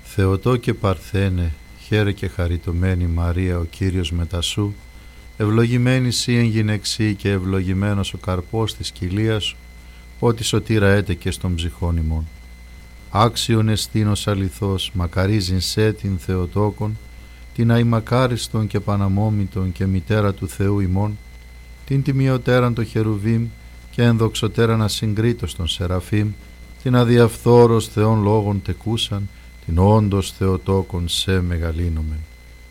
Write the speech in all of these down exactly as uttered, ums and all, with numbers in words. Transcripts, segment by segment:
Θεοτόκε Παρθένε, χαίρε και χαριτωμένη Μαρία ο Κύριος μετασού, ευλογημένη σύ εν γυναιξή και ευλογημένος ο καρπός της κοιλίας σου, ότι σωτήρα έτεκε στον ψυχών ημών. Άξιον εστίνος αληθώς, μακαρίζειν σε την Θεοτόκον, την αημακάριστον και παναμόμητον και μητέρα του Θεού ημών, την τιμιωτέραν το χερουβίμ και ενδοξωτέραν ασυγκρίτως των Σεραφείμ, την αδιαφθόρος Θεών λόγων τεκούσαν, την όντως Θεοτόκον σε μεγαλύνομεν.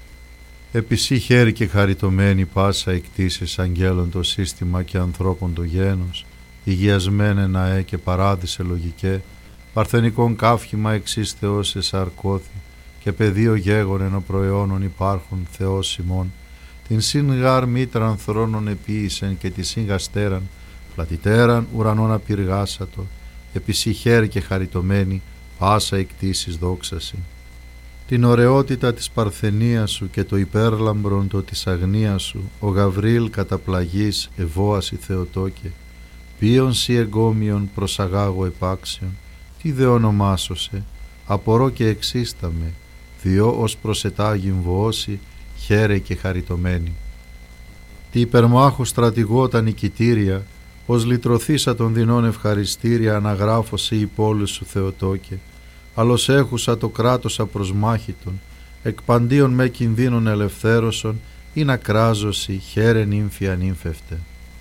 Επισύ χαίρη και χαριτωμένη πάσα εκτίσεις αγγέλων το σύστημα και ανθρώπων το γένος, υγιασμένε ναέ και παράδεισε λογικέ, παρθενικών καύχημα εξής Θεός εσαρκώθη, και πεδίο γέγον ενώ προαιώνων υπάρχουν Θεός ημών, την συν γάρ μήτραν θρόνων επίησεν και τη συν γαστέραν, πλατιτέραν ουρανών απειργάσατο, επισύ χαίρη και χαριτωμένη πάσα εκτίσεις δόξαση. Την ωραιότητα της παρθενίας σου και το υπέρλαμπρον το της αγνίας σου, ο Γαβρίλ καταπλαγής ευώαση Θεοτόκε, ποιον σι εγκόμιον προσαγάγω επάξιον, τι δε ονομάσωσε, απορώ και εξίσταμε, διό ως προσετάγιν βοώσει, χαίρε και χαριτωμένη. Τι υπερμάχου στρατηγό τα νικητήρια, ως λυτρωθήσα των δεινών ευχαριστήρια αναγράφωσε η πόλη σου Θεοτόκε, αλλος έχουσα το κράτος απροσμάχητον, εκ παντίον με κινδύνων ελευθέρωσον, ή να κράζωση χαίρε νύμφη ανύμφευτε.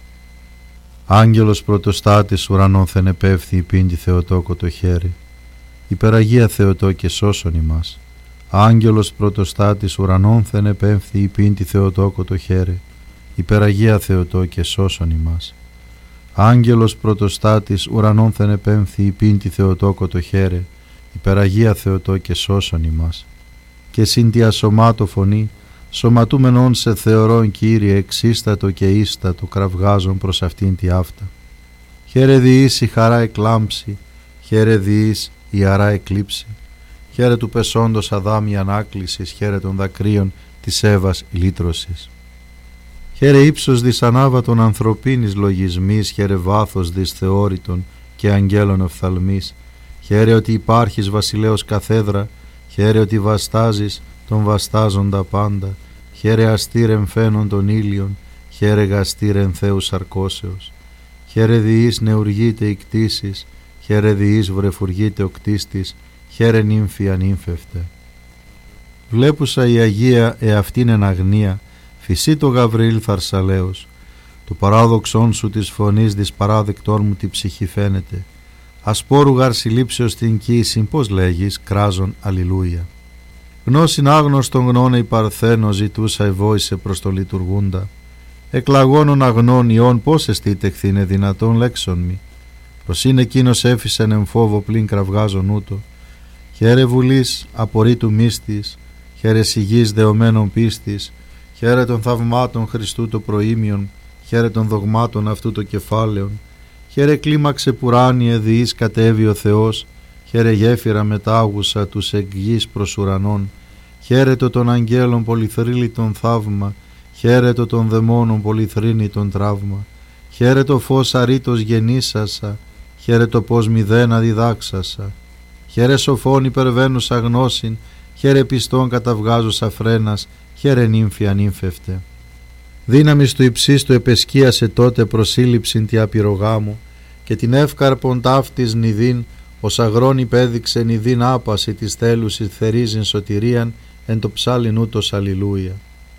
Άγγελος πρωτοστάτης ουρανών θενεπεύθη υπήν τη Θεοτόκο το χέρι, υπεραγία Θεοτόκε σώσον ημάς. Άγγελος πρωτοστάτης ουρανών θενεπεύθη υπήν τη Θεοτόκο το χέρι, υπεραγία Θεοτόκε σώσον ημάς. Άγγελος πρωτοστάτης ουρανών θενεπέμφθη υπήν τη Θεοτόκο το χαίρε, υπεραγία Θεοτόκε σώσον ημάς. Και συν τη ασωμάτω φωνή, σωματούμενον σε θεωρών Κύριε εξίστατο και ίστατο κραυγάζον προς αυτήν τη αυτά. Χαίρε διείς η χαρά εκλάμψη, χαίρε διείς η αρά εκλείψη, χαίρε του πεσόντος Αδάμ η ανάκλησης, χαίρε των δακρύων της Εύας η λύτρωσης. Χαίρε ύψος δις ανάβατον ανθρωπίνης λογισμής, χαίρε βάθος δις θεώρητον και αγγέλων οφθαλμής, χαίρε ότι υπάρχεις βασιλέως καθέδρα, χαίρε ότι βαστάζεις τον βαστάζοντα πάντα, χαίρε αστήρεν φαίνον των ήλιων, χαίρε γαστήρεν Θεού σαρκώσεως, χαίρε διείς νεουργείται η κτήσης, χαίρε διείς βρεφουργείται ο κτίστης, χαίρε νύμφη ανύμφευτε. Βλέπουσα η Αγία εαυτήν εν αγνία, φυσί το Γαβριήλ Θαρσαλέος, το παράδοξόν σου της φωνής δυσπαράδεκτόν μου τη ψυχή φαίνεται, ασπόρου γαρ συλλήψεως την κοίησιν πώς λέγεις κράζον αλληλούια. Γνώσιν άγνωστον γνώνε η Παρθένο ζητούσα ευόησε προς το λειτουργούντα, εκλαγώνων αγνών ιών πώς εστί χθήνε δυνατόν λέξον μη, προς είναι εκείνος έφυσεν εν φόβο πλην κραυγάζον ούτω, χαίρε βουλής απορρίτου μύστης, χαίρε σιγής δεωμένων πίστης, χαίρε των θαυμάτων Χριστού το προήμιον, χαίρε των δογμάτων αυτού το κεφάλαιον, χαίρε κλίμαξε πουράνιε διείς κατέβη ο Θεός, χαίρε γέφυρα μετάγουσα τους εκ γης προς ουρανών, χαίρετο των αγγέλων πολυθρύλιτον θαύμα, χαίρετο των δαιμόνων πολυθρύνητον τραύμα, χαίρετο φως αρήτως γεννήσασα, χαίρετο πως μηδένα διδάξασα, χαίρε σοφών υπερβαίνουσα γνώσιν, χαίρε πιστών καταβγάζουσα φρένας, χαίρε νύμφη ανύμφευτε. Δύναμις του υψίστου επεσκίασε τότε προσύλληψην τη απειρογάμου και την εύκαρπον ταύτης νηδίν ως αγρόν υπέδειξε νηδίν άπαση της θέλουσης θερίζειν σωτηρίαν εν το ψάλιν ούτως αλληλούια.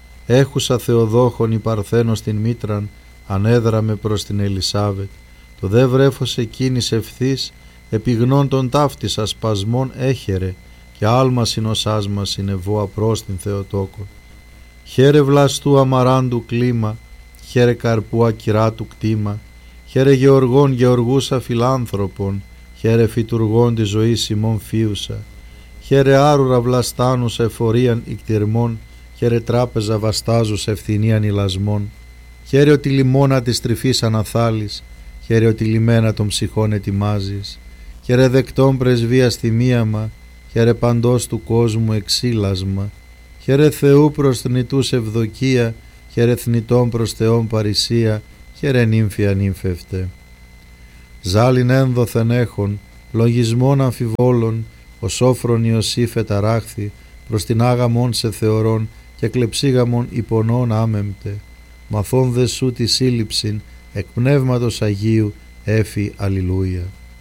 Έχουσα Θεοδόχον η Παρθένος την μήτραν ανέδραμε προς την Ελισάβετ, το δε βρέφος εκείνης ευθύς επιγνών των ταύτης ασπασμών έχερε και άλμα συνοσάσμα συνεβώ απρός την Θεοτόκο. Χαίρε βλαστού αμαράντου κλίμα, χαίρε καρπού ακυράτου κτήμα, χαίρε γεωργών γεωργούσα φιλάνθρωπων, χαίρε φυτουργών τη ζωή ημών φίουσα, χαίρε άρουρα βλαστάνουσα εφορίαν ικτυρμών, χαίρε τράπεζα βαστάζουσα ευθυνίαν ηλασμών, χαίρε ότι λιμώνα της τρυφής αναθάλεις, χαίρε ότι λιμένα των ψυχών ετοιμάζεις, χαίρε δεκτών πρεσβείας θυμίαμα, χαίρε παντός του κόσμου εξήλασμα, χαίρε Θεού προς θνητούς ευδοκία, χαίρε θνητών προς Θεόν παρησία, χαίρε νύμφη ανύμφευτε. Ζάλιν ένδοθεν έχων, λογισμών αμφιβόλων, ο σόφρον Ιωσήφ εταράχθη, προς την άγαμον σε θεωρών και κλεψίγαμον υπονών άμεμπτε. Μαθών δε σου τη σύλληψην, εκ πνεύματος Αγίου έφη αλληλούια.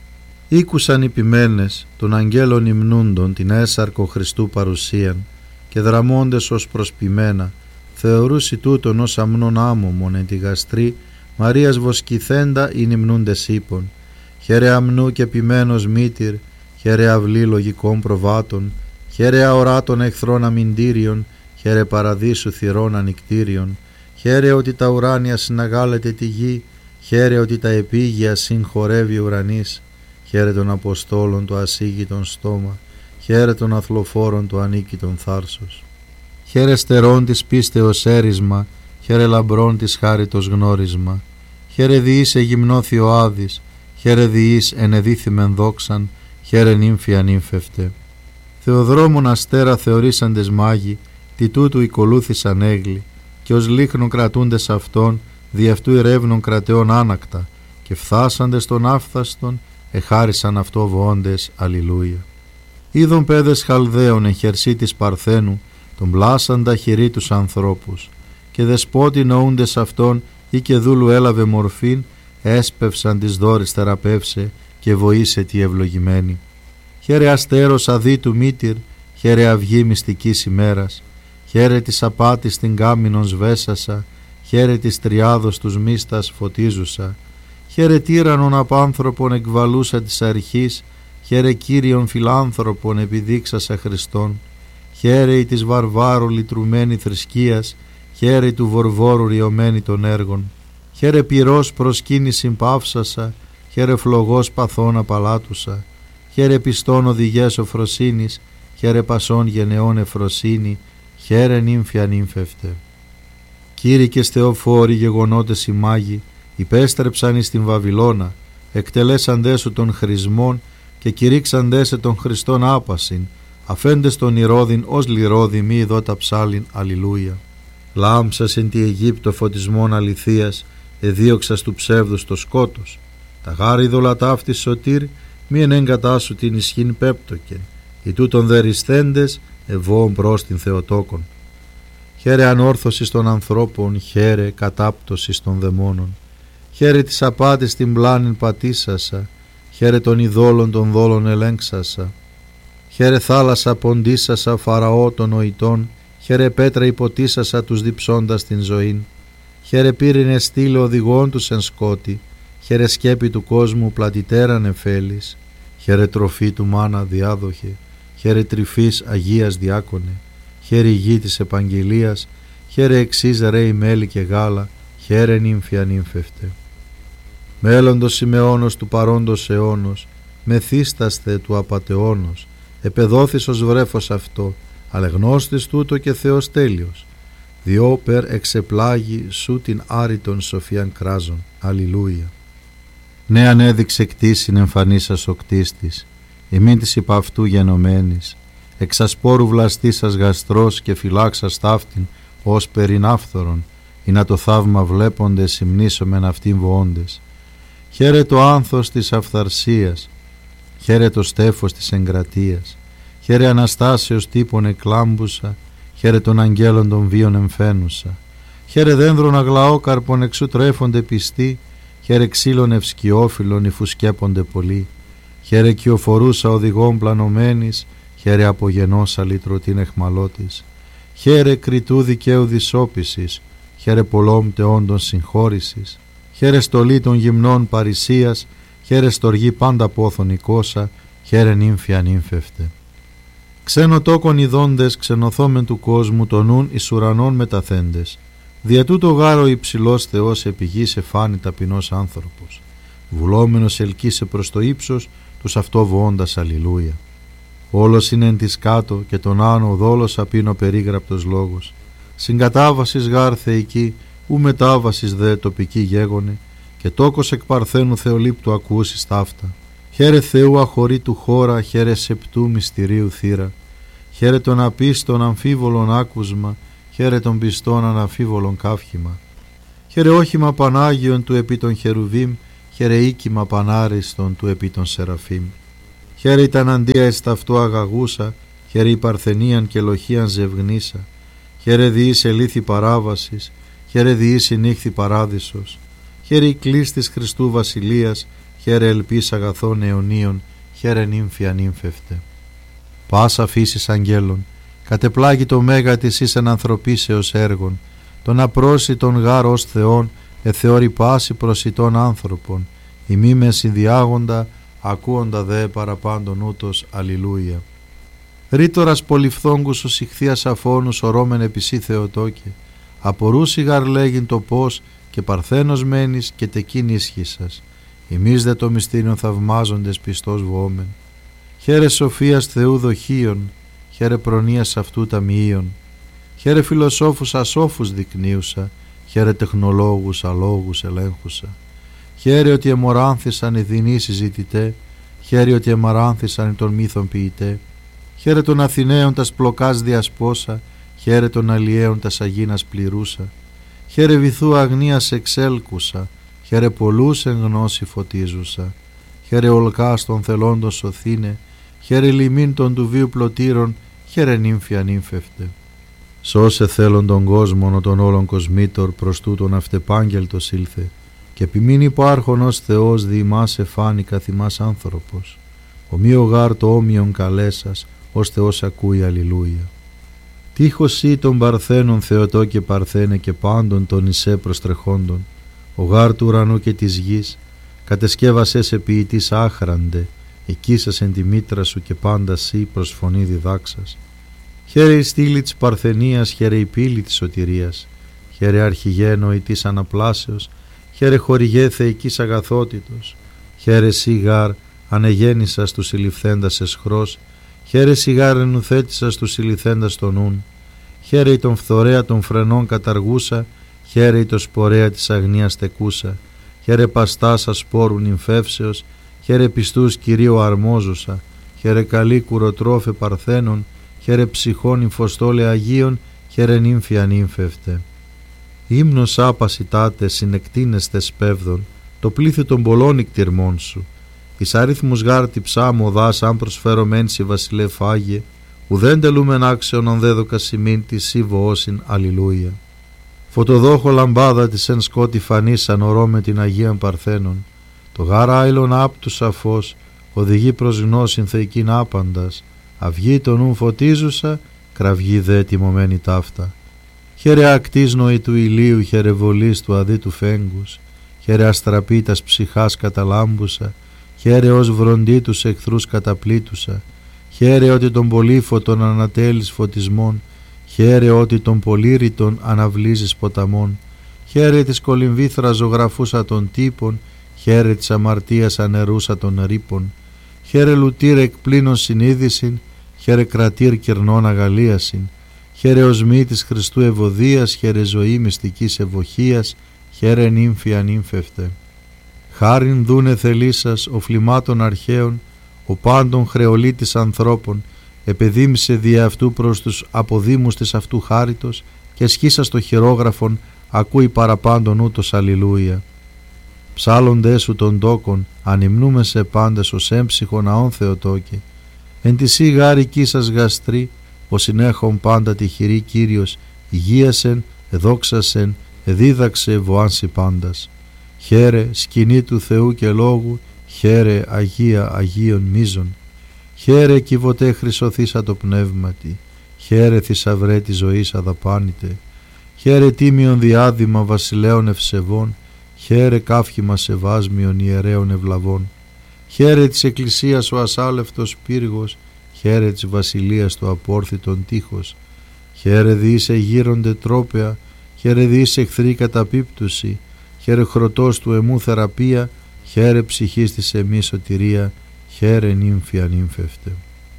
Ήκουσαν οι ποιμένες των αγγέλων υμνούντων την έσαρκο Χριστού παρουσίαν και δραμώντες ως προσποιμένα, θεωρούσι τούτον ως αμνών άμωμον εν τη γαστρή Μαρίας βοσκηθέντα ειν υμνούντες ύπων. Χαίρε αμνού και ποιμένος μήτυρ, χαίρε αυλή λογικών προβάτων, χαίρε αοράτων εχθρών αμυντήριων, χαίρε παραδείσου θυρών ανικτήριων, χαίρε ότι τα ουράνια συναγάλεται τη γη, χαίρε ότι τα επίγεια συγχωρεύει ουρανής, χαίρε των Αποστόλων το ασίγητον στόμα, χαίρε των αθλοφόρων το ανίκητον θάρσος. Χαίρε στερών της πίστεως έρισμα, χαίρε λαμπρών της χάριτος γνώρισμα, χαίρε διείς εγυμνώθη ο Άδης, χαίρε διείς ενεδίθημεν δόξαν, χαίρε νύμφια νύμφευτε. Θεοδρόμων αστέρα θεωρήσαντες μάγοι, τι τούτου οικολούθησαν έγλοι, και ως λίχνον κρατούντες αυτών, δι' αυτού ερεύνων κρατεών άνακτα, και φθάσαντες των άφθαστον, εχάρισαν αυτό βοώντες αλληλούια. Είδων παιδες Χαλδαίων εν χερσί της Παρθένου, τον πλάσαντα χειρί τους ανθρώπους, και δεσπότη νοούντες αυτών, ή και δούλου έλαβε μορφήν, έσπευσαν της δόρης θεραπεύσε, και βοήσε τη ευλογημένη. Χαίρε αστέρος αδίτου μήτυρ, χαίρε αυγή μυστικής ημέρας, χαίρε της απάτης την κάμινον σβέσασα, χαίρε της τριάδος τους μίστας φωτίζουσα, χαίρε τύρανον απάνθρωπον εκβαλούσα της αρχής, χαίρε Κύριον φιλάνθρωπον επιδείξασα Χριστόν, χαίρε της βαρβάρου λυτρουμένη θρησκείας, χαίρε του βορβόρου ριωμένη των έργων, χαίρε πυρός προσκύνησιν παύσασα, χαίρε φλογός παθών απαλάτουσα, χαίρε πιστών οδηγές οφροσύνης, χαίρε πασών γενεών εφροσύνη, χαίρε νύμφια νύμφευτε. Κήρυκες Θεοφόροι γεγονότες οι μάγοι, υπέστρεψαν εις την Βαβυλώνα, εκτελέσαντέ σου των χρησμών και κηρύξαντέ σε των Χριστών άπασιν, αφέντες των Ηρώδην ως λιρώδη μη ειδώτα ψάλιν αλληλούια. Λάμψας εν τη Αιγύπτο φωτισμών αληθείας, εδίωξας του ψεύδους το σκότος. Τα γάρ ειδωλα ταύτης σωτήρ, μη ενέγκατά σου την ισχύν πέπτοκεν, οι τούτων δεριστέντες ευώων προς την Θεοτόκον. Χαίρε ανόρθωσης των ανθρώπων, χαίρε κατάπτωσης των δαιμόνων. Χαίρε της απάτης την πλάνην πατήσασα, χαίρε των ειδόλων των δόλων ελέγξασα. Χαίρε θάλασσα ποντίσασα φαραώ των νοητών, χαίρε πέτρα υποτίσασα τους διψώντας την ζωήν. Χαίρε πύρινε στήλε οδηγών τους εν σκότη, χαίρε σκέπη του κόσμου πλατιτέραν εφέλης, χαίρε τροφή του μάνα διάδοχε, χαίρε τρυφής Αγίας διάκονε, χαίρε γη της επαγγελίας, χαίρε εξής ρέι μέλι και γάλα, χαίρε νύμφια νύμφευτε. Μέλλοντος Σιμεώνος του παρόντος αιώνος, μεθύσταστε του απατεώνος, επεδόθης ως βρέφος αυτό, αλεγνώστης τούτο και Θεός τέλειος. Διό περ εξεπλάγει σου την άρρητον σοφίαν κράζον. Αλληλούια. Ναι ανέδειξε κτήσιν εμφανίσας ο κτίστης, ημίν της υπ' αυτού γενομένης, εξασπόρου βλαστήσας γαστρός και φυλάξας ταύτην ως περινάφθορον, ή να το θαύμα βλέποντες συμνήσομεν αυτήν βοώντες. Χαίρε το άνθος της αυθαρσίας, χαίρε το στέφος της εγκρατείας, χαίρε Αναστάσεως τύπων εκλάμπουσα, χαίρε των αγγέλων των βίων εμφαίνουσα, χαίρε δένδρων αγλαόκαρπων εξού τρέφονται πιστοί, χαίρε ξύλων ευσκιόφυλλων υφουσκέπονται πολλοί, χαίρε κυοφορούσα οδηγών πλανωμένης, χαίρε απογενός αλυτρωτήν εχμαλώτης, χαίρε κριτού δικαίου δυσόπισης, χαίρε πολλών τεόντων συγχώρησης, χαίρε στολή των γυμνών παρησίας, χαίρε στοργή πάντα πόθον οικόσα, χαίρε νύμφια νύμφευτε. Ξένο τόκον ειδώντες ξενοθόμεν του κόσμου τον νουν εις ουρανών μεταθέντες, δια τούτο γάρο υψηλός Θεός επί γης εφάνη ταπεινός άνθρωπος, βουλόμενος ελκύσε προς το ύψος τους αυτό βοώντας αλληλούια. Όλος είναι εν της κάτω και τον άνω δόλος απίνω περίγραπτος λόγος, συγκατάβασης γάρ θεϊκή, ου μετάβασης δε τοπική γέγονε, και τόκος εκ παρθένου Θεολύπτου ακούσεις ταύτα. Χαίρε Θεού αχωρήτου χώρα, χαίρε σεπτού μυστηρίου θύρα, χαίρε των απίστων αμφίβολων άκουσμα, χαίρε των πιστών αναμφίβολων καύχημα. Χαίρε όχημα Πανάγιον του επί των Χερουβίμ, χαίρε οίκημα Πανάριστον του επί των Σεραφείμ. χαίρε η ταναντία εις ταυτού αγαγούσα, χαίρε η παρθενίαν και λοχίαν ζευγνήσα, χαίρε διείς ελήθη παράβασης, χαίρε διείς η νύχθη παράδεισος, χαίρε η κλίστης Χριστού βασιλείας, χαίρε ελπίς αγαθών αιωνίων, χαίρε νύμφια νύμφευτε. Πάσα φύσης αγγέλων, κατεπλάγει το μέγα της εις εν ανθρωπίσεως έργων, τον απρόσιτον γάρ ως Θεόν, εθεώρη πάση προσιτών άνθρωπον, ημί με συνδιάγοντα, ακούοντα δε παραπάντων ούτως, αλληλούια. Ρήτορας πολυφθόγκους ο συχθίας αφώνους ορώμεν επισή Θεοτόκε, απορούσι γαρ λέγειν το πώς και παρθένος μένεις και τεκίν ίσχυσας, ημείς δε το μυστήριον θαυμάζοντες πιστός βοόμεν. Χαίρε σοφίας Θεού δοχείων, χαίρε προνοίας αυτού ταμιείων, χαίρε φιλοσόφους ασόφους δεικνύουσα, χαίρε τεχνολόγους αλόγους ελέγχουσα. Χαίρε ότι εμοράνθησαν οι δεινοί συζητητέ, χαίρε ότι εμαράνθησαν οι των μύθων ποιητέ, χαίρε των Αθηναίων τας πλοκάς διασπόσα, χαίρε των Αλλιέων τας αγίνας πληρούσα, χαίρε βυθού αγνίας εξέλκουσα, χαίρε πολλούς εν γνώση φωτίζουσα, χαίρε ολκάς των θελόντων σωθήνε, χαίρε λιμήν των του βίου πλωτήρων, χαίρε νύμφια νύμφευτε. Σώσε θέλον τον κόσμον ο των όλων κοσμήτωρ, προς τούτον αυτεπάγγελτος ήλθε, και επιμείνει υπάρχον ως Θεός δι' ημάς εφάνει καθ' ημάς άνθρωπος. Ομοίο γάρ το όμοιον καλέσας, ως Θεός ακούει αλληλούια. Τείχος ή των παρθένων Θεοτό και παρθένε και πάντων των Ισέ προστρεχόντων, ο γάρ του ουρανού και της γης, κατεσκεύασέ σε ποιητής άχραντε, εκείσας εν τη μήτρα σου και πάντα σύ προς φωνή διδάξας. Χαίρε η στήλη της παρθενίας, χαίρε η πύλη της σωτηρίας, χαίρε αρχηγένο η της αναπλάσεως, χαίρε χορηγέ θεϊκής αγαθότητος, χαίρε σιγάρ ανεγέννησας του συλληφθέντας εσχρός, χαίρε σιγάρ ενουθέτησας του συλληφθέντας τον ούν, χαίρε η τον φθορέα των φρενών καταργούσα, χαίρε η το σπορέα της αγνίας τεκούσα, χαίρε παστάσα σπόρου νυμφεύσεως, χαίρε πιστούς Κυρίου αρμόζουσα, χαίρε καλή κουροτρόφε παρθένων, χαίρε ψυχών νυμφοστόλε Αγίων, χαίρε νύμφια νύμφευτε. Ύμνος άπασιτάτε συνεκτίνεστε σπέβδον, το πλήθη των πολλών ικτυρμών σου. Εις αριθμούς γάρτη ψάμου οδάς αν προσφέρωμέν σοι βασιλεύ Άγιε, ουδέν τελούμεν άξιον αν δέδοκα σημείν τη σύ βοώσιν αλληλούια. Φωτοδόχο λαμπάδα της εν σκότη φανής ανορώ με την Αγίαν Παρθένων, το γάρα άειλον άπτου σαφώς, οδηγεί προς γνώσιν θεϊκήν άπαντας, αυγή τον ούν φωτίζουσα, κραυγή δε τιμωμένη ταύτα. Χαίρε ακτής νοη του ηλίου, χαίρε βολής του αδύ του φέγγους, χαίρε αστραπίτας ψυχάς καταλάμπουσα, χαίρε ως βροντί τους εχθρούς καταπλήτουσα, χαίρε ότι τον πολύφωτον ανατέλεις φωτισμών, χαίρε ότι τον πολύρητον αναβλύζεις ποταμών, χαίρε της κολυμβήθρα ζωγραφούσα των τύπων, χαίρε της αμαρτίας ανερούσα των ρήπων, χαίρε λουτήρ εκπλήνων συνείδησιν, χαίρε κρατήρ κυρνών αγαλίασιν, χαίρε οσμή της Χριστού ευωδίας, χαίρε ζωή μυστικής ευοχίας, χαίρε νύμφια νύμφευτε. Χάριν δούνε θελήσας ο φλιμάτων αρχαίων, ο πάντων χρεολίτης ανθρώπων, επεδίμησε δι' αυτού προς τους αποδήμους της αυτού χάριτος και σχίσας το χειρόγραφον ακούει παραπάντων ούτως αλληλούια. Ψάλλοντέ σου των τόκων, ανυμνούμε σε πάντες ως έμψυχο ναόν Θεοτόκε. Εν τη σύ γάρικη σας γαστρή, ο συνέχον πάντα τη χειρή Κύριος, υγείασεν, εδόξασεν, εδίδαξε βοάνσι πάντας. Χαίρε σκηνή του Θεού και λόγου, χαίρε Αγία Αγίων μίζων. Χαίρε κυβωτέ χρυσωθήσα το πνεύματι, χαίρε θησαυρέ τη ζωής αδαπάνητε. Χαίρε τίμιον διάδημα βασιλέων ευσεβών, χαίρε κάφχημα σεβάσμιον ιερέων ευλαβών. Χαίρε της εκκλησίας ο ασάλευτος πύργος, χαίρε της βασιλείας το απόρθητον τείχος. Χαίρε διήσε γύρονται τρόπαια, χαίρε διήσε εχθρή καταπίπτωση, χαίρε χρωτός του εμού θεραπεία, χαίρε ψυχής της εμή σωτηρία, χαίρε νύμφια νύμφευτε.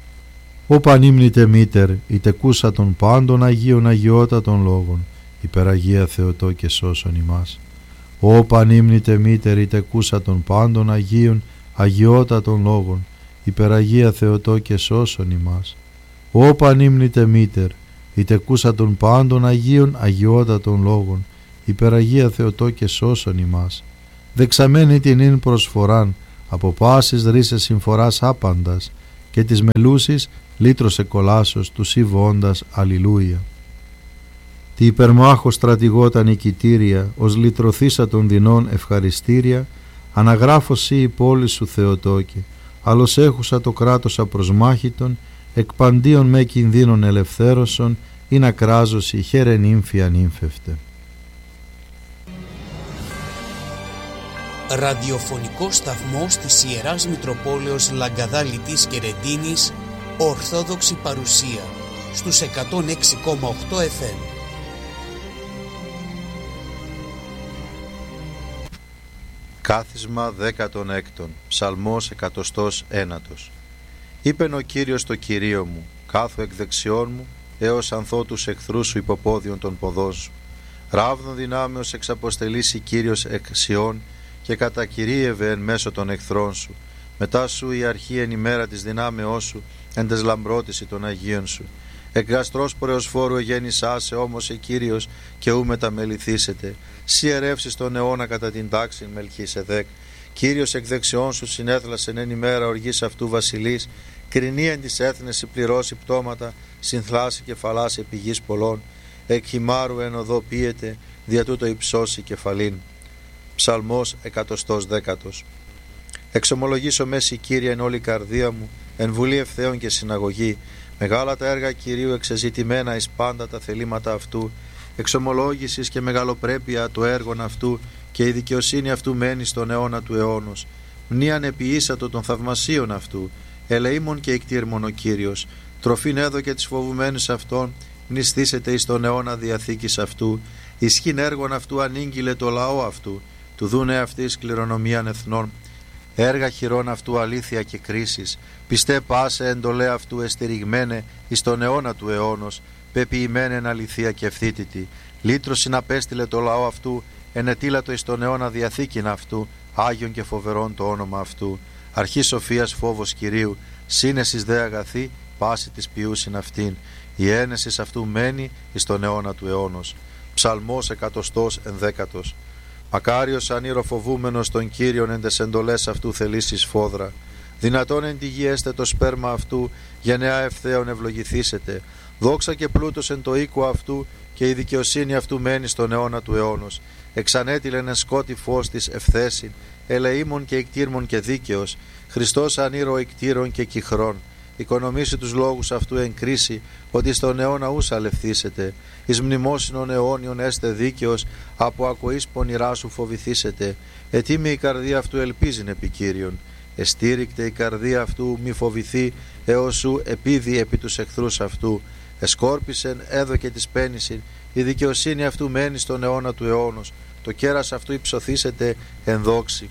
Ω πανύμνητε μήτερ, η τεκούσα των πάντων Αγίων αγιότατων λόγων, υπεραγία Θεοτό και σώσον ημάς. Ω πανύμνητε μήτερ, η τεκούσα των πάντων Αγίων αγιότατων λόγων, υπεραγία Θεοτό και σώσον ημάς. Ω πανύμνητε μήτερ, η τεκούσα των πάντων Αγίων αγιότατων λόγων, υπεραγία Θεοτό και σώσον ημάς. Δεξαμένη την ίν προσφοράν, από πάσης ρίσες συμφοράς άπαντας, και της μελούσης λύτρωσε κολάσος του σι βοώντας αλληλούια. Τι υπερμάχος στρατηγότα νικητήρια, ως λυτρωθήσα των δεινών ευχαριστήρια, αναγράφω σύ η πόλη σου Θεοτόκε, άλλος έχουσα το κράτος απροσμάχητον, εκ παντίον με κινδύνων ελευθέρωσον, ή να κράζωση χαίρε νύμφη ανύμφευτε. Ραδιοφωνικό σταθμός της Ιεράς Μητροπόλεως Λαγκαδά Λιτής και Ρεντίνης, Ορθόδοξη παρουσία, στους εκατόν έξι κόμμα οκτώ εφ εμ. Κάθισμα δέκατον έκτον, Ψαλμός εκατοστός ένατος. Είπεν ο Κύριος το Κυρίο μου, κάθω εκ δεξιών μου, έως ανθώ τους εχθρούς σου υποπόδιον των ποδών σου. Ράβδον δυνάμεως εξαποστελήσει Κύριος εκ Σιών, και κατακυρίευε εν μέσω των εχθρών σου. Μετά σου η αρχή εν ημέρα της δυνάμεώς σου, εν τες λαμπρότηση των Αγίων σου. Εκ γαστρός πορεοσφόρου εγέννησάσε όμως ο Κύριος, και ού μεταμεληθήσετε. Σι ερεύσεις τον αιώνα κατά την τάξη Μελχισεδέκ. Κύριος εκ δεξιών σου συνέθλασεν εν ημέρα οργής αυτού βασιλής, κρινή εν της έθνες συμπληρώσει πτώματα, συνθλάσει κεφαλάς επί γης πολλών. Εκ χυμάρου εν οδό πίεται, δια τούτο υψώσει κεφαλήν. Ψαλμός εκατοστός δέκατος. Εξομολογήσω μέση Κύριε εν όλη καρδία μου, εν βουλή ευθέων και συναγωγή. Μεγάλα τα έργα Κυρίου εξεζητημένα εις πάντα τα θελήματα αυτού. Εξομολόγησης και μεγαλοπρέπεια το έργον αυτού, και η δικαιοσύνη αυτού μένει στον αιώνα του αιώνος. Μνήαν επιήσατο των θαυμασίων αυτού, ελεήμων και εκτήρμων ο Κύριος. Τροφήν έδωκε τις φοβουμένους αυτών, νηστήσετε εις τον αιώνα διαθήκης αυτού. Ισχύν έργων αυτού ανήγγειλε το λαό αυτού, του δούνε αυτής κληρονομίαν εθνών. Έργα χειρών αυτού αλήθεια και κρίσης, πιστέ πάσε εντολέ αυτού εστηριγμένε εις τον αιώνα του αιώνος, πεποιημένε εν αληθεία και ευθύτητη. Λύτρωσιν απέστειλε το λαό αυτού, ενετήλατο εις τον αιώνα διαθήκην αυτού, Άγιον και φοβερόν το όνομα αυτού. Αρχή σοφίας φόβος Κυρίου, σύνεσης δε αγαθή, πάση της ποιούσιν αυτήν. Η ένεσης αυτού μένει εις τον αιώνα του αιώνος. Ψαλμός εκατοστός ενδέκατος. Μακάριος ανήροφοβούμενος τον Κύριον εν τες εντολές αυτού θελήσεις φόδρα. Δυνατόν εν τη γη έστε το σπέρμα αυτού, γενεά ευθέων ευλογηθήσετε. Δόξα και πλούτος εν το οίκο αυτού, και η δικαιοσύνη αυτού μένει στον αιώνα του αιώνος. Εξανέτειλεν εν σκότη φως της ευθέσιν, ελεήμων και εκτήρμων και δίκαιος. Χριστός ανήρο εκτήρων και κυχρών. Οικονομήσει τους λόγους αυτού εν κρίση, ότι στον αιώνα ούς αλευθήσετε. Εις μνημόσυνον αιώνιον έστε δίκαιος, από ακοής πονηρά σου φοβηθήσετε. Ετοίμη η καρδία αυτού ελπίζειν επί Κύριον. Εστήρικτε η καρδία αυτού μη φοβηθεί, έως σου επίδει επί τους εχθρούς αυτού. Εσκόρπισεν έδωκε της πένησιν, η δικαιοσύνη αυτού μένει στον αιώνα του αιώνος. Το κέρας αυτού υψωθήσετε εν δόξη.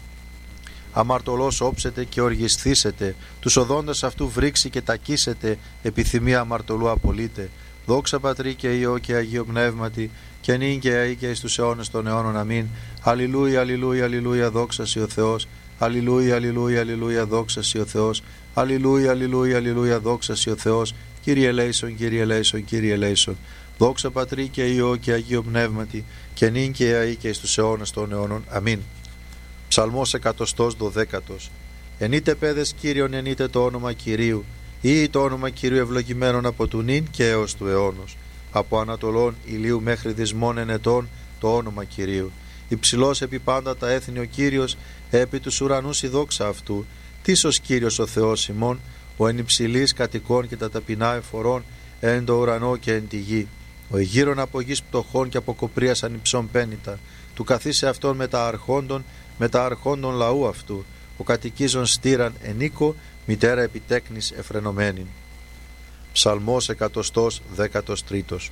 Αμαρτωλός όψετε και οργισθήσετε, τους οδόντας αυτού βρήξει και τακίσετε, επιθυμία αμαρτωλού απολύτε. Δόξα Πατρί και Υιό και Αγίο Πνεύματι, και νυν και αεί και εις τους αιώνες των αιώνων. Αμήν. Αλληλούια, αλληλούια, αλληλούια, δόξα σοι ο Θεός. Αλληλούια, αλληλούια, αλληλούια, δόξα σοι ο Θεός. Αλληλούια, αλληλούια, αλληλούια, δόξα σοι ο Θεός. Κύριε ελέησον, Κύριε ελέησον, Κύριε ελέησον. Δόξα Πατρί και Υιό και Αγίο Πνεύματι, και νυν και αεί και εις τους αιώνες των αιώνων. Αμήν. Ψαλμός εκατοστός δωδέκατος. Ενείτε παιδες Κύριον, ενείτε το όνομα Κυρίου, ή το όνομα Κυρίου ευλογημένον από του νυν και έως του αιώνος. Από ανατολών ηλίου μέχρι δυσμών ενετών το όνομα Κυρίου. Υψηλός επί πάντα τα έθνη ο Κύριος, επί τους ουρανούς η δόξα αυτού. Τίσος Κύριος ο Θεός ημών, ο εν υψηλής κατοικών και τα ταπεινά εφορών, εν το ουρανό και εν τη γη. Ο εγείρον από γης πτωχών και από κοπρίας ανυψών πένητα, του καθίσε αυτόν με τα αρχόντων, με τα αρχόντων λαού αυτού, ο κατοικίζων στήραν ενίκο, μητέρα επιτέκνης εφρενωμένην. Ψαλμός εκατοστός δέκατος τρίτος.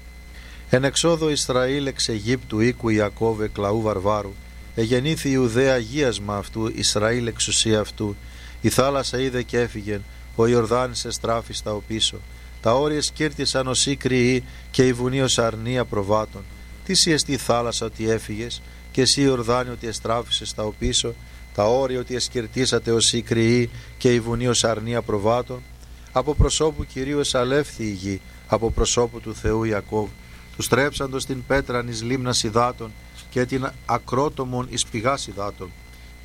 Εν εξόδο Ισραήλ εξ Αιγύπτου οίκου Ιακώβ εκ λαού βαρβάρου, εγεννήθη Ιουδαία αγίασμα αυτού, Ισραήλ εξουσία αυτού. Η θάλασσα είδε και έφυγεν, ο Ιορδάνης εστράφη στα οπίσω. Τα όρια σκύρτησαν ως ίκριοι και η βουνή ως αρνία προβάτων. Τι σι εστί θάλασσα ότι έφυγες, και εσύ Ιορδάνη ότι εστράφησες στα οπίσω, τα όρια ότι εσκυρτήσατε ως ίκριοι και η βουνή ως αρνία προβάτων. Από προσώπου Κυρίου εσαλεύθη η γη, από προσώπου του Θεού Ιακώβ. Του στρέψαντος την πέτραν εις λίμνας υδάτων και την ακρότομον εις πηγάς υδάτων.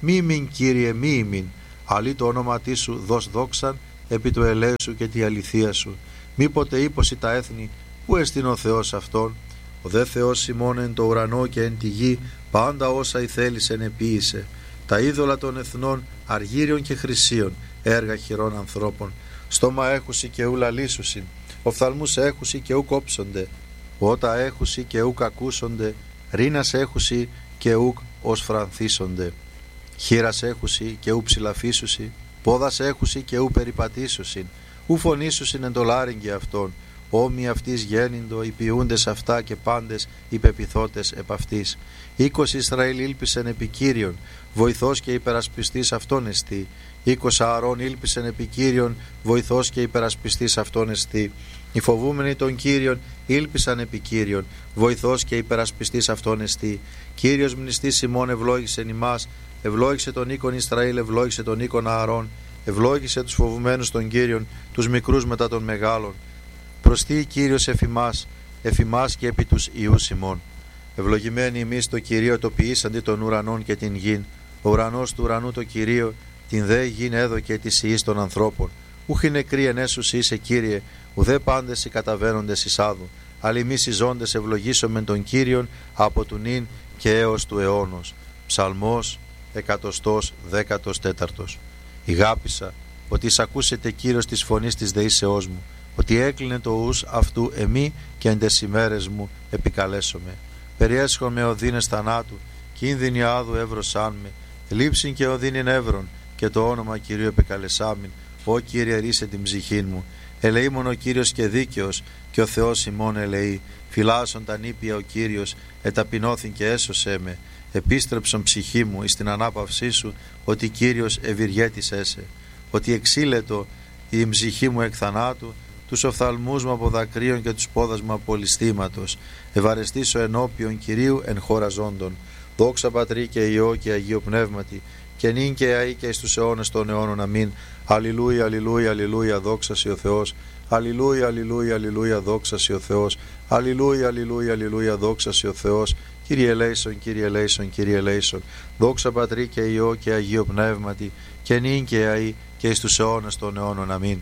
Μη ημιν, Κύριε, μη ημιν, αλλή το όνομα Τί σου δώσ' δόξαν επί του ελέου σου και τη αληθεία σου. Μήποτε ύποσι τα έθνη, πού εστίν ο Θεός αυτόν? Ο δε Θεός ημών εν το ουρανό και εν τη γη, πάντα όσα ηθέλησεν επίησε. Τα είδωλα των εθνών, αργύριων και χρυσίων, έργα χειρών ανθρώπων. Στόμα έχουσι και ου λαλήσουσιν, οφθαλμούς έχουσι και ου κόψονται, ότα έχουσι και ου ακούσονται, ρήνας έχουσι και ου ως φρανθίσονται. Χείρας έχουσι και ου ψηλαφίσουσι, πόδας έχουσι και ου περιπατήσουσιν, ου φωνήσουσιν εν το λάρυγγι αυτών. Όμοι αυτής γέννηντο, οι ποιούντες αυτά και πάντες οι πεπιθώτες επ' αυτής. Οίκος Ισραήλ ήλπισεν επί Κύριον, βοηθός και υπερασπιστής αυτόν εστί. Οίκος Ααρών ήλπισεν επί Κύριον, βοηθός και υπερασπιστής αυτόν εστί. Οι φοβούμενοι των Κύριων ήλπισαν επί Κύριον, βοηθός και υπερασπιστής αυτόν εστί. Κύριος μνηστής ημών ευλόγησεν ημάς, ευλόγησε τον οίκον Ισραήλ, ευλόγησε τον οίκον Ααρών, ευλόγησε τους φοβουμένους των Κύριων, τους μικρούς μετά των μεγάλων. Προστεί Κύριος εφημάς, εφημάς και επί τους ιούς ημών. Ευλογημένοι εμείς το Κυρίο το ποιήσαντι των ουρανών και την γην. Ο ουρανός του ουρανού το Κυρίο, την δε γην έδωκε της ιής των ανθρώπων. Ούχι νεκροί ενέσους είσαι, Κύριε, ουδέ πάντες οι καταβαίνοντες εις άδου. Αλλά εμείς οι ζώντες ευλογήσομεν τον Κύριον από του νυν και έως του αιώνος. Ψαλμός εκατοστός δέκατος τέταρτος. Ηγάπησα ότι εισακούσετε Κύριος της φωνής της δεήσεώς μου, ότι έκλεινε το ους αυτού εμεί και εν τες ημέρες μου επικαλέσομαι. Περιέσχον με οδύνες θανάτου, κίνδυνοι άδου εύρωσάν με, λείψην και οδύνην εύρων, και το όνομα Κυρίου επικαλεσάμην. Ω Κύριε, ρίσε την ψυχήν μου. Ελεήμον ο Κύριος και δίκαιος, και ο Θεός ημών ελεεί. Φυλάσσον τα νήπια ο Κύριος, εταπεινώθην και έσωσέ με. Επίστρεψον ψυχή μου εις την ανάπαυσή σου, ότι Κύριος ευηργέτης έσαι. Ότι εξήλετο η ψυχή μου εκ θανάτου, τους οφθαλμούς μου από δακρύων και τους πόδας μου από ληστήματος. Ευαρεστήσω ενώπιον Κυρίου εν χώρα ζώντων. Δόξα Πατρί και Υιό και Αγίο Πνεύματι, και νυν και αεί και εις τους αιώνες των αιώνων. Αμήν. Αλληλούια, αλληλούια, αλληλούια, δόξα σοι ο Θεός. Αλληλούια, αλληλούια, αλληλούια, δόξα σοι ο Θεός. Αλληλούια, αλληλούια, αλληλούια, δόξα σοι ο Θεός. Κύριε ελέησον, Κύριε ελέησον, Κύριε ελέησον. Δόξα Πατρί και Υιό και Αγίο Πνεύματι, και νυν και αεί και εις τους αιώνες των αιώνων. Αμήν.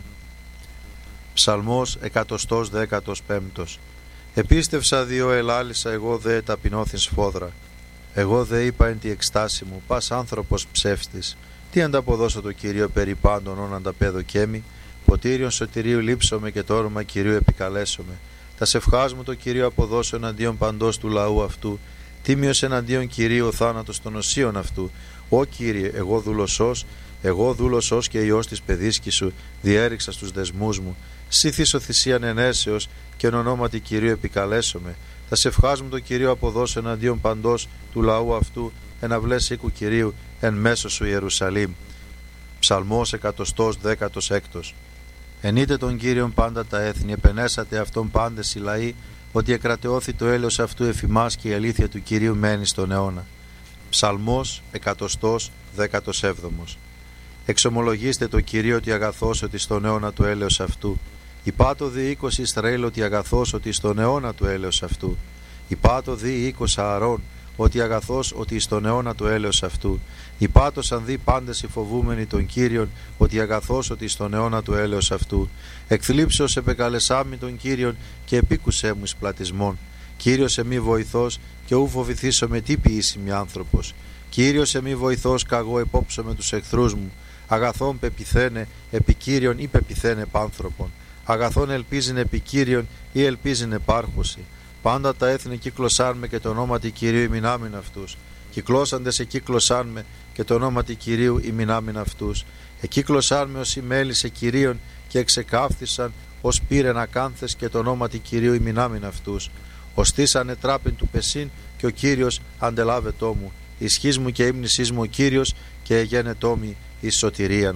Ψαλμός εκατοστός δέκατος πέμπτος. Επίστευσα δύο ελάλησα, εγώ δε ταπεινώθην σφόδρα. Εγώ δε είπα εν τη εκστάση μου, πας άνθρωπος ψεύστης. Τι ανταποδώσω το Κυρίο περί πάντων όν ανταπέδω κέμι. Ποτήριον σωτηρίου λείψομαι και το όνομα Κυρίου επικαλέσομαι. Τα σευχάς μου το Κυρίο αποδώσω εναντίον παντός του λαού αυτού. Τίμιος εναντίον Κυρίου ο θάνατος των οσίων αυτού. Ω Κύριε, εγώ δούλωσός, εγώ δούλωσός και Υιός της παιδίσκης σου, διέριξα στους δεσμούς μου. Σύθισο θυσίαν ενέσεως και εν ονόματι Κυρίου επικαλέσομαι. Τα σευχάς μου το Κυρίο αποδώσω εναντίον παντός του λαού αυτού, εναυλές οίκου Κυρίου εν μέσω σου Ιερουσαλήμ. Ψαλμός εκατοστός δέκατος έκτος. Ενείτε τον Κύριον πάντα τα έθνη, επενέσατε αυτόν πάντες οι λαοί, ότι εκρατεώθη το έλεος αυτού εφημάς και η αλήθεια του Κυρίου μένει στον αιώνα. Ψαλμός εκατοστός δέκατος έβδομος. Εξομολογήστε το Κυρίο ότι αγαθός ότι στον αιώνα του έλεος αυτού. Υπάτω δι οίκος Ισραήλ ότι αγαθός ότι στον αιώνα του έλεος αυτού. Υπάτω δι οίκος Ααρών ότι αγαθός ότι στον αιώνα του έλεος αυτού. Υπάτωσαν δι πάντες οι φοβούμενοι των Κύριων ότι αγαθός ότι στον αιώνα του έλεος αυτού. Εκθλίψεως επεκαλεσάμι τον Κύριον και επίκουσέ μου εις πλατισμόν. Κύριος εμεί βοηθός και ου φοβηθήσω με τι ποιήσιμη άνθρωπος. Κύριος εμεί βοηθός καγώ επόψω με τους εχθρούς μου. Αγαθόν πεπιθένε επί Κύριον ή πεπιθένε πάνθρωπον. Αγαθόν ελπίζειν επί Κύριον ή ελπίζειν επάρχωση. Πάντα τα έθνη κύκλωσάν με και το ονόματι Κυρίου ημινάμιν αυτούς. Κυκλώσαντες εκύκλωσάν με και το ονόματι Κυρίου ημινάμιν αυτούς. Εκύκλωσάν με ως ημέλησε Κυρίων και εξεκάφθησαν ως πήρεν ακάνθες και το ονόματι Κυρίου ημινάμιν αυτούς. Οστήσανε τράπην του πεσίν και ο Κύριος αντελάβετό μου. Ισχύς μου και ύμνησής μου ο Κύριος και εγένετό μη εις σωτηρίαν.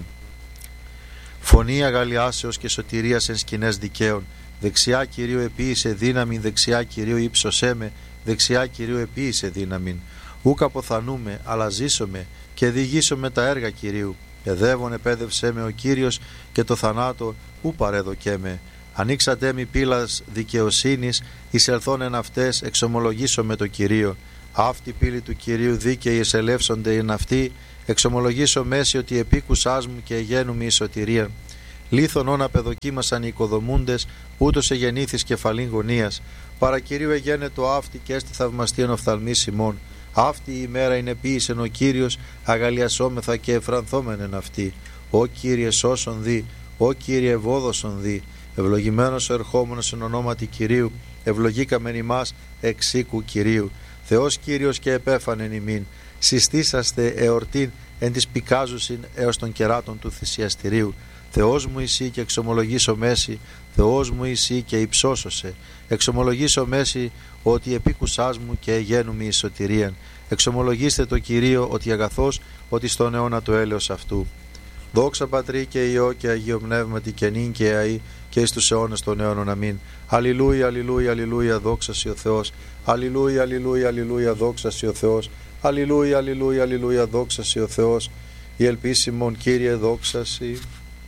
Φωνή αγαλιάσεως και σωτηρίας εν σκηνές δικαίων. Δεξιά Κυρίου επίησε δύναμην, δεξιά Κυρίου ύψωσέ με, δεξιά Κυρίου επίησε δύναμην. Ούκ αποθανούμε, αλλά ζήσομαι και διηγήσομαι τα έργα Κυρίου. Παιδεύον επέδευσέ με ο Κύριος και το θανάτο ου παρέδοκέ με. Ανοίξατε μη πύλας δικαιοσύνης, εισελθόν εν αυτές εξομολογήσω με το Κυρίο. Αυτή πύλη του Κυρίου δίκαιοι εσελεύσονται εν αυτοί, Εξομολογήσω μέση ότι επίκουσάς μου και εγένου η σωτηρία. Λίθον όν απεδοκίμασαν οι οικοδομούντες, ούτως εγεννήθης κεφαλήν γωνίας. Παρακυρίου εγένε το αύτη και έστι θαυμαστίον οφθαλμής ημών. Αυτή η ημέρα είναι ποιησεν ο Κύριος, αγαλιασόμεθα και εφρανθόμενεν αυτή. Ω Κύριε σώσον δι, ω Κύριε ευόδοσον δι. Ευλογημένος ο ερχόμενος εν ονόματι Κυρίου, ευλογήκαμεν ημάς εξ οίκου Κυρίου. Θεός Κύριος και επέφανεν ημίν. Συστήσαστε εορτήν εν της πικάζουσιν έως των κεράτων του θυσιαστηρίου. Θεός μου εσύ και εξομολογήσω μέση, Θεός μου εσύ και υψώσωσε. Εξομολογήσω μέση ότι επίκουσάς μου και εγένου η σωτηρίαν. Εξομολογήστε το Κυρίο ότι αγαθός, ότι στον αιώνα το έλεος αυτού. Δόξα Πατρί και Υιό και Αγίο Πνεύματι και νυν και αεί και εις τους αιώνας των αιώνων. Αμήν. Αλληλούια, αλληλούια, αλληλούια, δόξα σοι ο Θεός. Αλληλούια, αλληλούια, αλληλούια, δόξα σοι ο Θεός. Αλληλούια, αλληλούια, αλληλούια, δόξα σοι ο Θεός. Η ελπίσιμον Κύριε δόξα σοι.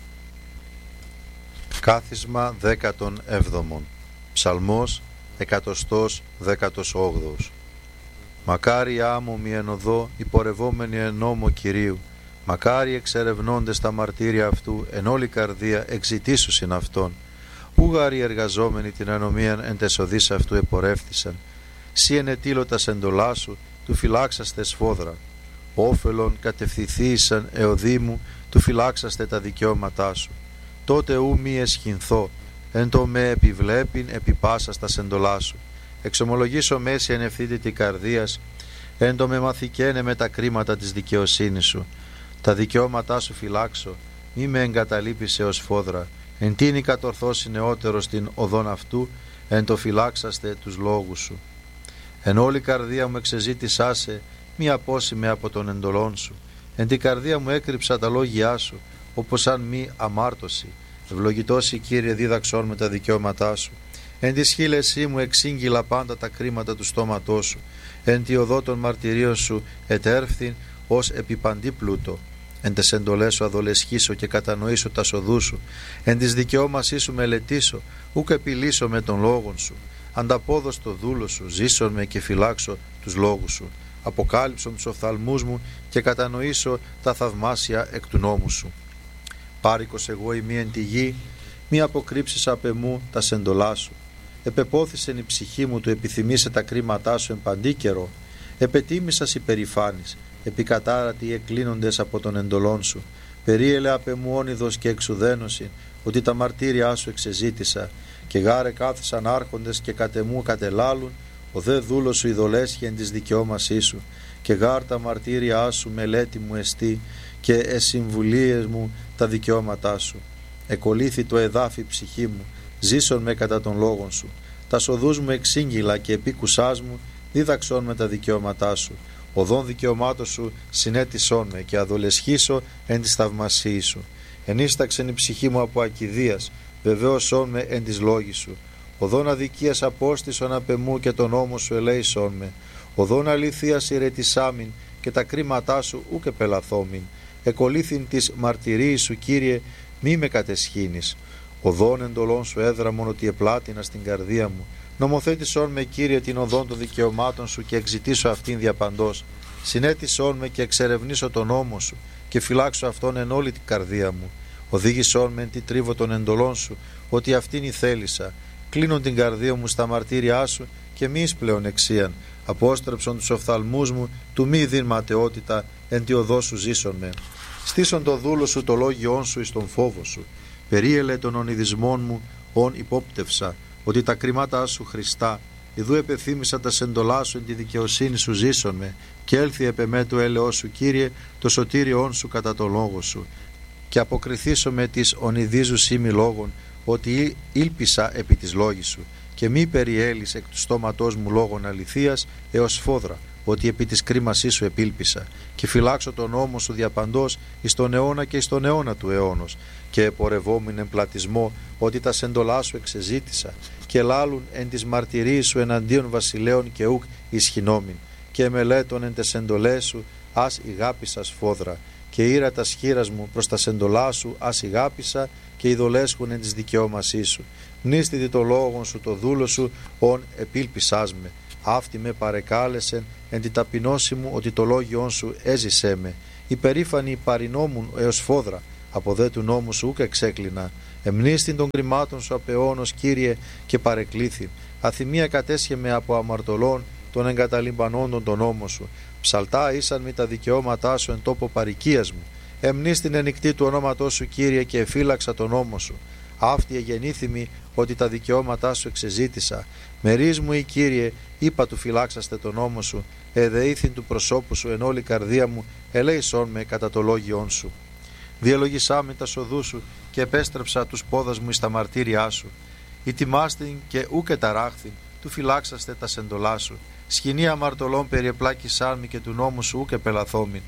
Κάθισμα δέκατον έβδομον. Ψαλμός εκατοστός δέκατος όγδοος. Μακάρι άμμομοι εν οδό, υπορευόμενοι εν νόμο Κυρίου. Μακάρι εξερευνώντες τα μαρτύρια αυτού, εν όλη καρδία εξητήσουσιν αυτόν. Ούγαροι εργαζόμενοι την ανομίαν εν τεσοδείς αυτού επορεύθησαν. Σύ ενετήλωτας εντολά σου, του φυλάξαστε σφόδρα. Όφελον κατευθυνθήσαν εωδή μου, του φυλάξαστε τα δικαιώματά σου. Τότε ου μη εσχυνθώ, εν το με επιβλέπειν επί πάσας τα σεντολά σου. Εξομολογήσω μέση εν ευθύτητη καρδίας, εν το με μαθηκένε με τα κρίματα της δικαιοσύνης σου. Τα δικαιώματά σου φυλάξω, μη με εγκαταλείπεις έως φόδρα. Εν τίνη κατορθώσει νεότερος την οδόν αυτού, εν το φυλάξαστε τους λόγους σου. Εν όλη καρδία μου εξεζήτησά σε, μη απόσημε από τον εντολών σου. Εν την καρδία μου έκρυψα τα λόγια σου, όπως αν μη αμάρτωση. Ευλογητός η Κύριε δίδαξόν με τα δικαιώματά σου. Εν τη σχήλεσή μου εξήγηλα πάντα τα κρίματα του στόματός σου. Εν τη οδό των μαρτυρίων σου ετέρφθην ως επιπαντή πλούτο. Εν τες εντολές σου αδολεσχήσω και κατανοήσω τα σοδού σου. Εν της δικαιώμασή σου μελετήσω, ούκ επιλύσω με τον λόγον σου. Ανταπόδος το δούλο σου, ζήσον με και φυλάξω τους λόγους σου. Αποκάλυψον τους οφθαλμούς μου και κατανοήσω τα θαυμάσια εκ του νόμου σου. Πάρικος εγώ ημί εν τη γη, μη αποκρύψεις απ' εμού τα σεντολά σου. Επεπόθησεν η ψυχή μου του επιθυμήσε τα κρίματά σου εν παντή καιρό. Επετίμησας υπερηφάνης, επικατάρατοι εκκλίνοντες από τον εντολών σου. Περίελε απ' εμού όνειδος και εξουδένωσιν, ότι τα μαρτύρια σου εξεζήτησα. Και γάρε κάθισαν άρχοντες και κατ' εμού κατελάλουν, ο δε δούλος σου ειδολέσχει εν της δικαιώμασή σου. Και γάρ τα μαρτύρια σου μελέτη μου εστί, και εσυμβουλίες μου τα δικαιώματά σου. Εκολύθη το εδάφι ψυχή μου, ζήσον με κατά των λόγων σου. Τα σοδούς μου εξήγηλα και επίκουσάς μου, δίδαξον με τα δικαιώματά σου. Οδόν δικαιωμάτων σου συνέτησόν με και αδολεσχήσω εν της θαυμασίης σου. Ενίσταξεν η ψυχή μου από ακηδίας, βεβαίωσόν με εν της λόγης σου. Οδόν αδικίας απόστησον απ' εμού και τον νόμο σου ελέησόν με. Οδόν αληθείας ηρετησάμιν και τα κρίματά σου ούκ επελαθόμην. Εκολύθην της μαρτυρίης σου, Κύριε, μη με κατεσχύνεις. Οδόν εντολών σου έδραμον ότι επλάτινα στην καρδία μου. Νομοθέτησόν με, Κύριε, την οδόν των δικαιωμάτων σου και εξητήσω αυτήν διαπαντός. Συνέτησόν με και εξερευνήσω τον νόμο σου και φυλάξω αυτόν εν όλη την καρδία μου. Οδήγησόν με εν τη τρίβο των εντολών σου, ότι αυτήν η θέλησα. Κλείνον την καρδία μου στα μαρτύριά σου και μη εις πλέον εξίαν. Απόστρεψον τους οφθαλμούς μου, του μη δίν ματαιότητα, εν τη οδό σου ζήσον με. Στήσον το δούλο σου το λόγιόν σου εις τον φόβο σου. Περίελε των ονειδισμών μου, ον υπόπτευσα, ότι τα κρίματά σου Χριστά, ιδού επεθύμησα τα σεντολά σου εν τη δικαιοσύνη σου ζήσον με, και έλθει επ' εμέ το έλεος σου, Κύριε, το σωτήριόν σου κατά το λόγο σου. Και αποκριθήσω με τις ονειδίζους ήμι λόγων, ότι ήλπισα επί της λόγης σου, και μη περιέλεις εκ του στόματός μου λόγων αληθείας έως φόδρα, ότι επί της κρίμασής σου επήλπισα, και φυλάξω τον νόμο σου διαπαντός εις τον αιώνα και εις τον αιώνα του αιώνος, και επορευόμην εν πλατισμό, ότι τα σεντολά σου εξεζήτησα, και λάλουν εν της μαρτυρίας σου εναντίον βασιλέων και ούκ ισχυνόμην, και μελέτων εν τες εντολές σου ας ηγάπησα σφόδρα, και ήρα τα σχήρας μου προς τα σεντολά σου ας ηγάπησα, και ειδολέσχουν εν της δικαιώμασής σου. Μνήστητη το λόγον σου το δούλο σου, ον επήλπισάς με. Αυτή με παρεκάλεσεν εν τη ταπεινώση μου, ότι το λόγιόν σου έζησέ με. υπερήφανοι παρινόμουν έως φόδρα, από δε του νόμου σου ούκ εξέκλεινα. Εμνίστην των κρυμάτων σου απεώνος, Κύριε, και παρεκλήθη. Αθυμία κατέσχε με από αμαρτωλών των εγκαταλειμπανόντων τον νόμο σου. Ψαλτά ήσαν με τα δικαιώματά σου εν τόπο παροικίας μου. Εμνίστην ενικτή του ονόματός σου, Κύριε, και εφύλαξα τον νόμο σου. Αυτή εγεννήθημη ότι τα δικαιώματά σου εξεζήτησα. Μερίς μου, ή Κύριε, είπα του φυλάξαστε τον νόμο σου. Εδεήθην του προσώπου σου εν όλη καρδία μου, ελέησόν με κατά το λόγιόν σου. Διαλογισά με τα σοδού σου και επέστρεψα τους πόδας μου εις τα μαρτύριά σου. Ητιμάστην και ούκε ταράχθην, του φυλάξαστε τα σεντολά σου. Σκηνή αμαρτωλών περιεπλάκησάν μη και του νόμου σου ούκε πελαθόμην.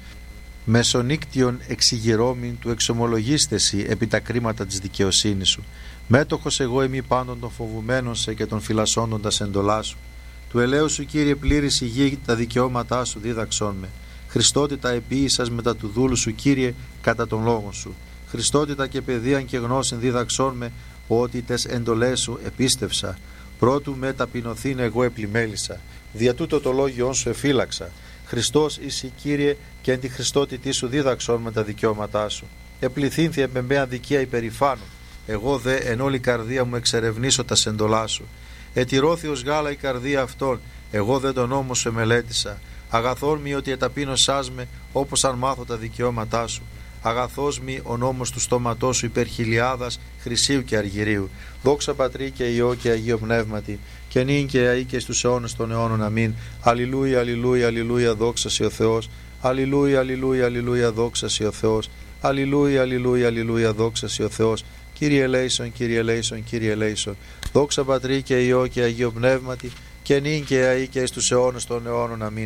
Μεσονύκτιον εξηγηρώμην του εξομολογίστεσι επί τα κρίματα της δικαιοσύνης σου. Μέτοχος εγώ εμεί πάντων των φοβουμένων σε και των φυλασσόντων τα σεντολά σου. Του ελέου σου, Κύριε, πλήρης η γη, τα δικαιώματά σου δίδαξόν με. Χριστότητα επίησας μετά του δούλου σου, Κύριε, κατά των λόγων σου. Χριστότητα και παιδείαν και γνώσιν δίδαξόν με, ότι τες εντολές σου επίστευσα. Πρώτου με ταπεινωθήν εγώ επλημέλησα. Δια τούτο το λόγιόν σου εφύλαξα. Χριστός είσαι, Κύριε, και εν τη Χριστότητή σου δίδαξόν με τα δικαιώματά σου. Επληθύνθη εμπεμπέ αδικία υπερηφάνου. Εγώ δε εν όλη καρδία μου εξερευνήσω τα σεντολά σου. Ετηρώθη ως γάλα η καρδία αυτών, εγώ δε τον νόμο σου εμελέτησα. Αγαθόν μη ότι εταπείνωσάς με, όπως αν μάθω τα δικαιώματά σου. Αγαθός μη ο νόμος του στόματός σου υπέρ χιλιάδας χρυσίου και αργυρίου. Δόξα Πατρί και Υιό και Αγίο Πνεύματι, και νυν και αεί και στους αιώνες των αιώνων. Αμήν. Αλληλούια, αλληλούια, αλληλούια, δόξα σοι ο Θεός. Αλληλούια, αλληλούια, αλληλούια, δόξα σοι ο Θεός. Αλληλούια, αλληλούια, αλληλούια, δόξα σοι ο Θεός. Κύριε ελέησον, Κύριε ελέησον, Κύριε ελέησον. Δόξα Πατρί και Υιό και Αγίο Πνεύματι, και νυν και αεί και στους αιώνες των αιώνων. Αμήν.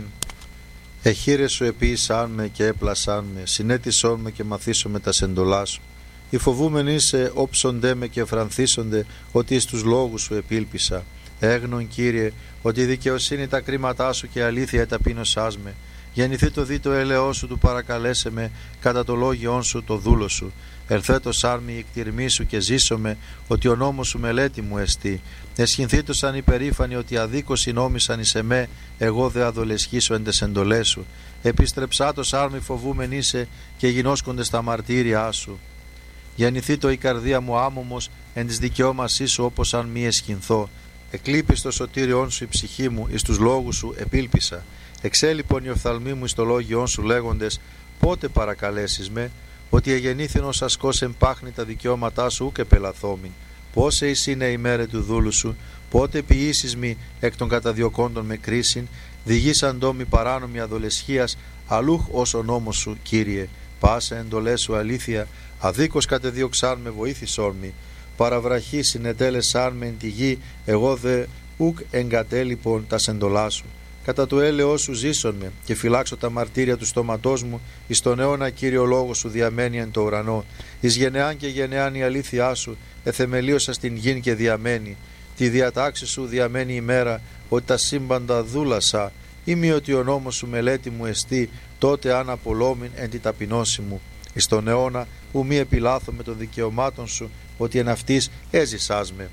Εχείρες σου επίησαν με και έπλασαν με, συνέτησόν με και μαθήσω με τα σεντολά σου. Οι φοβούμενοι σε όψονται με και εφρανθίσονται, ότι εις τους λόγους σου επίλπισα. Έγνον, Κύριε, ότι η δικαιοσύνη τα κρίματά σου και αλήθεια εταπείνωσάς με. Γεννηθεί το δι το έλεό σου, του παρακαλέσε με, κατά το λόγιόν σου το δούλο σου. Ερθέτω σάρμη η εκτιρμή σου και ζήσομαι, ότι ο νόμος σου μελέτη μου εστί. Εσχυνθήτω σαν υπερήφανοι, ότι αδίκως νόμισαν εις εμέ, εγώ δε αδολεσχήσω εν τες εντολές σου. Επιστρεψάτο σάρμη φοβούμεν είσαι, και γινώσκονται στα μαρτύρια σου. Γεννηθεί το η καρδία μου άμωμος, εν της δικαιώμασής σου, όπως αν μη εσχυνθώ. Εκλείπεις το σωτήριόν σου η ψυχή μου, εις τους λόγους σου επίλπισα. Εξέλιπον οι οφθαλμοί μου εις το λόγιόν σου, λέγοντες, πότε παρακαλέσεις με, ότι εγεννήθην ως ασκός εμπάχνη τα δικαιώματά σου ούκε πελαθόμην. Πόσε εις είναι η μέρα του δούλου σου, πότε ποιήσεις μη εκ των καταδιωκόντων με κρίσιν, διγείς αντόμη παράνομη αδολεσχίας, αλλούχ ως ο νόμος σου, Κύριε. Πάσε εντολές σου αλήθεια, αδίκως κατεδίωξάν με βοήθησόν μη. Παραβραχή συνετέλεσάν με εν τη γη, εγώ δε ουκ εγκατέλειπον τα σεντολά σου. Κατά το έλεος σου ζήσον με, και φυλάξω τα μαρτύρια του στόματός μου, εις τον αιώνα, Κύριο, λόγο σου διαμένει εν το ουρανό. Εις γενεάν και γενεάν η αλήθειά σου, εθεμελίωσα στην γην και διαμένει. Τη διατάξη σου διαμένει η μέρα, ότι τα σύμπαντα δούλασα. Είμαι ότι ο νόμος σου μελέτη μου εστί, τότε αν απολόμην εν τη ταπεινώση μου. Εις τον αιώνα, ου μη επιλάθω με των δικαιωμάτων σου, ότι εν αυτής έζησάς με.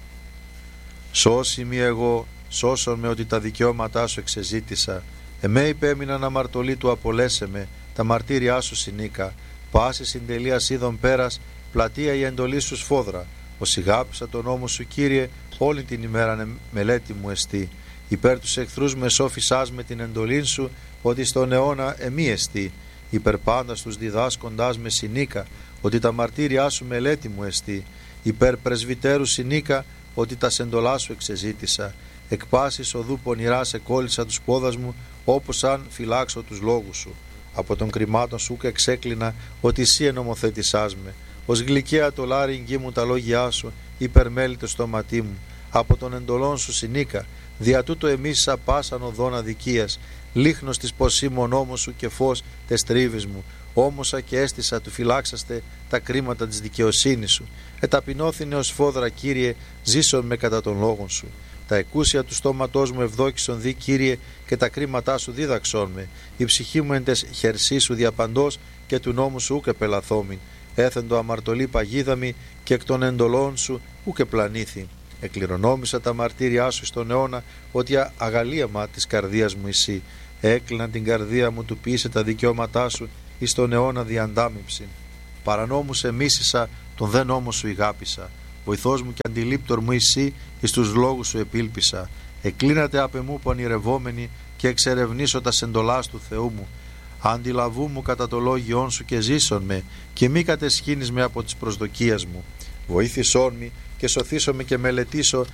Σώσει μη εγώ, σώσον με ότι τα δικαιώματά σου εξεζήτησα. Εμέ υπέμειναν αμαρτωλή του απολέσε με, τα μαρτύριά σου συνήκα. Πάση συντελεία είδων πέρας, πλατεία η εντολή σου σφόδρα. Ως ηγάπησα τον νόμο σου, Κύριε, όλη την ημέρα μελέτη μου εστί. Υπέρ τους εχθρούς με σώφισάς με την εντολή σου, ότι στον αιώνα εμεί εστί. Υπέρ πάντα τους διδάσκοντάς με συνήκα, ότι τα μαρτύριά σου μελέτη μου εστί. Υπέρ πρεσβυτέρου συνήκα, ότι τα σεντολά σου εξεζήτησα. Εκ πάσης οδού πονηρά σε κόλλησα τους πόδας μου, όπως αν φυλάξω τους λόγους σου. Από των κρυμάτων σου και εξέκλεινα, ότι εσύ ενομοθέτησάς με. Ως γλυκαία το λάρι μου τα λόγια σου, υπερμέλει το στόματί μου. Από των εντολών σου συνήκα, δια τούτο εμείς σα πάσαν οδόν αδικίας. Λίχνος της πως είμαι ο νόμος σου και φως τες τρίβεις μου. Όμωσα και έστησα του φυλάξαστε τα κρίματα της δικαιοσύνης σου. Εταπεινώθηνε ως φόδρα, Κύριε, ζήσον με κατά των λόγων σου. Τα εκούσια του στόματός μου ευδόκησον δι, Κύριε, και τα κρίματά σου δίδαξόν με. Η ψυχή μου εν τες χερσί σου διαπαντός, και του νόμου σου ούκε πελαθόμην. Έθεντο αμαρτωλή παγίδαμη, και εκ των εντολών σου ούκε πλανήθη. Εκληρονόμησα τα μαρτύριά σου στον αιώνα, ότι αγαλίαμα της καρδίας μου εσύ. Έκλειναν την καρδία μου, του ποιήσε τα δικαιώματά σου, εις τον αιώνα διαντάμυψην. Παρανόμους εμίσησα, τον δε νόμο σου ηγάπησα. Βοηθός μου και αντιλήπτορ μου εσύ, εις τους λόγους σου επίλπισα. Εκλίνατε απ' εμού πονηρευόμενοι και εξερευνήσω τα σεντολάς του Θεού μου. Αντιλαβού μου κατά το λόγιόν σου και ζήσον με, και μη κατεσχύνεις με από τις προσδοκίες μου. Βοήθησόν με και σωθήσον με και μελετήσω